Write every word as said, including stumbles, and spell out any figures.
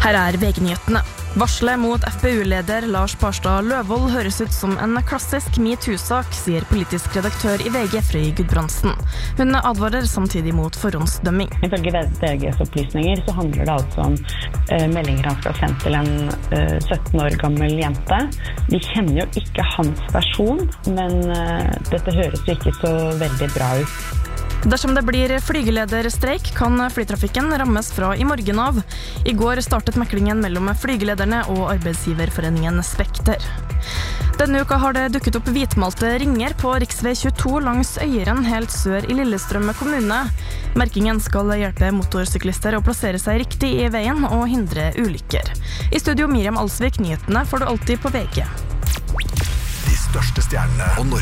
Her er V G-nyhetene. Varslet mot F P U-leder Lars Barstad Løvold høres ut som en klassisk MeToo-sak, sier politisk redaktør i V G, Frøy Gudbrandsen. Hun advarer samtidig mot forhåndsdømming. Ifølge V G's opplysninger så handler det altså om uh, meldinger han skal ha sendt til en uh, sytten år gammel jente. Vi kjenner jo ikke hans versjon, men uh, dette høres jo ikke så veldig bra ut. Dersom det blir flygelederstreik, kan flytrafikken rammes fra i morgen av. I går startet meklingen mellom flygelederne og arbeidsgiverforeningen Spekter. Denne uka har det dukket opp hvitmalte ringer på riksvei tjueto langs Øyeren, helt sør i Lillestrøm kommune. Merkingen skal hjelpe motorsyklister å plassere seg riktig i veien og hindre ulykker. I studio Miriam Alsvik, nyhetene får du alltid på V G. De største stjernene og Norge.